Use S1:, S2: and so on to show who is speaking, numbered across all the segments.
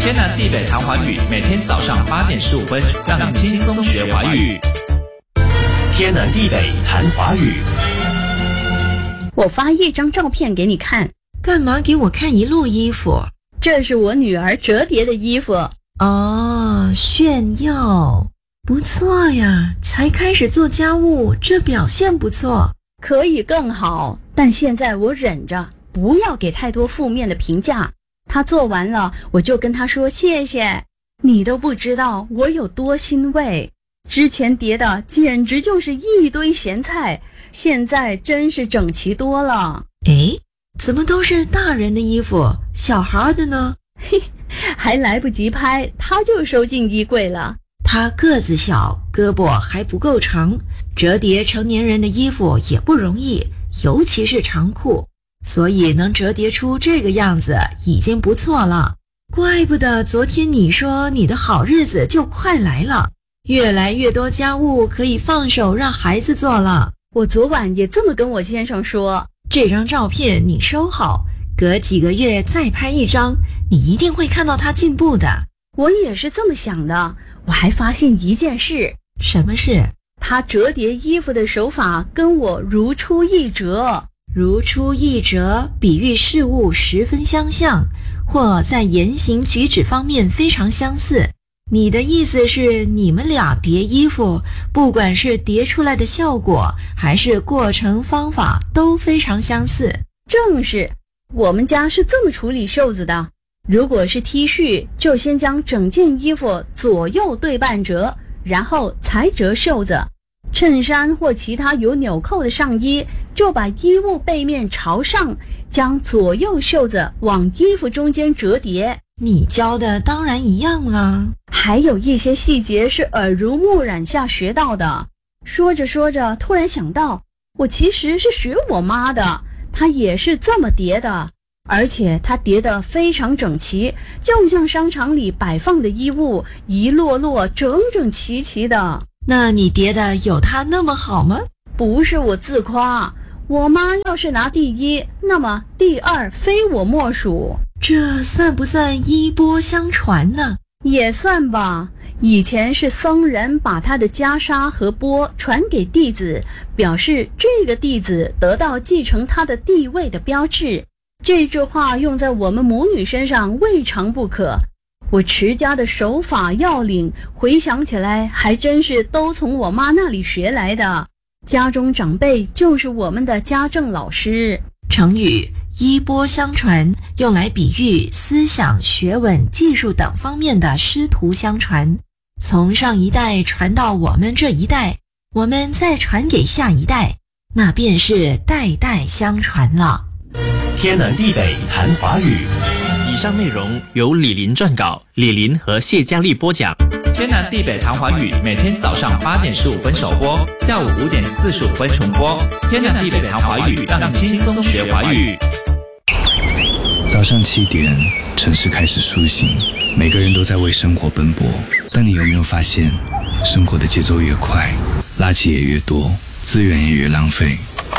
S1: 天南地北谈华语，每天早上8点15分，让你轻松学华语。
S2: 天南地北谈华语。
S3: 我发一张照片给你看。
S4: 干嘛给我看一摞衣服？
S3: 这是我女儿折叠的衣服。
S4: 哦，炫耀，不错呀，才开始做家务，这表现不错。
S3: 可以更好，但现在我忍着，不要给太多负面的评价。她做完了，我就跟她说谢谢。你都不知道我有多欣慰。之前叠的简直就是一堆咸菜，现在真是整齐多了。
S4: 诶，怎么都是大人的衣服，小孩的呢？
S3: 嘿，还来不及拍，他就收进衣柜了。
S4: 他个子小，胳膊还不够长，折叠成年人的衣服也不容易，尤其是长裤，所以能折叠出这个样子已经不错了。怪不得昨天你说你的好日子就快来了，越来越多家务可以放手让孩子做了。
S3: 我昨晚也这么跟我先生说。
S4: 这张照片你收好，隔几个月再拍一张，你一定会看到他进步的。
S3: 我也是这么想的。我还发现一件事。
S4: 什么事？
S3: 他折叠衣服的手法跟我如出一辙。
S4: 如出一辙，比喻事物十分相像，或在言行举止方面非常相似。你的意思是你们俩叠衣服，不管是叠出来的效果还是过程方法都非常相似。
S3: 正是，我们家是这么处理袖子的。如果是 T 恤，就先将整件衣服左右对半折，然后才折袖子。衬衫或其他有纽扣的上衣，就把衣物背面朝上，将左右袖子往衣服中间折叠。
S4: 你教的当然一样了。
S3: 还有一些细节是耳濡目染下学到的。说着说着，突然想到，我其实是学我妈的，她也是这么叠的，而且她叠得非常整齐，就像商场里摆放的衣物，一摞摞整整齐齐的。
S4: 那你叠的有她那么好吗？
S3: 不是我自夸，我妈要是拿第一，那么第二非我莫属。
S4: 这算不算衣钵相传呢？
S3: 也算吧。以前是僧人把他的袈裟和钵传给弟子，表示这个弟子得到继承他的地位的标志。这句话用在我们母女身上未尝不可。我持家的手法要领，回想起来还真是都从我妈那里学来的。家中长辈就是我们的家政老师。
S4: 成语衣钵相传用来比喻思想、学问、技术等方面的师徒相传，从上一代传到我们这一代，我们再传给下一代，那便是代代相传了。
S2: 天南地北谈华语。
S1: 以上内容由李林撰稿，李林和谢佳丽播讲。天南地北谈华语，每天早上8点15分首播，下午5点45分重播。天南地北谈华语，让你轻松学华语。
S5: 早上7点，城市开始苏醒，每个人都在为生活奔波。但你有没有发现，生活的节奏越快，垃圾也越多，资源也越浪费。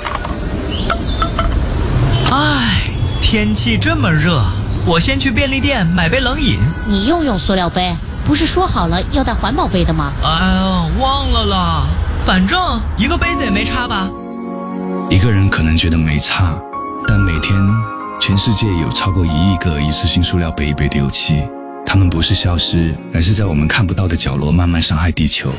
S6: 唉，天气这么热，我先去便利店买杯冷饮。
S7: 你又用塑料杯，不是说好了要带环保杯的吗？
S6: 忘了啦，反正一个杯子也没差吧。
S5: 一个人可能觉得没差，但每天全世界有超过1亿个一次性塑料杯被丢弃，它们不是消失，而是在我们看不到的角落慢慢伤害地球。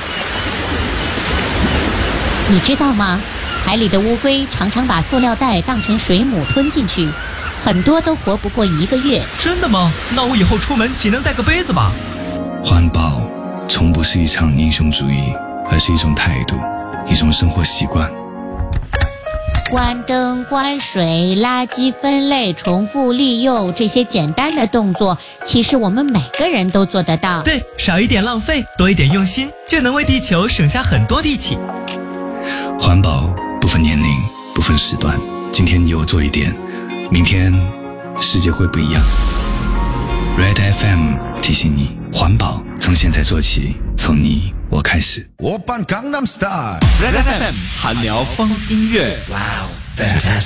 S7: 你知道吗？海里的乌龟常常把塑料袋当成水母吞进去，很多都活不过1个月。
S6: 真的吗？那我以后出门尽量带个杯子吧。
S5: 环保从不是一场英雄主义，而是一种态度，一种生活习惯。
S7: 关灯、关水、垃圾分类、重复利用，这些简单的动作，其实我们每个人都做得到。
S6: 对，少一点浪费，多一点用心，就能为地球省下很多力气。
S5: 环保不分年龄，不分时段，今天你有做一点，明天世界会不一样。Red FM 提醒你，环保从现在做起，从你我开始。
S8: Open Gangnam Style。
S1: Red FM 韩聊风音乐。
S8: Wow, fantastic.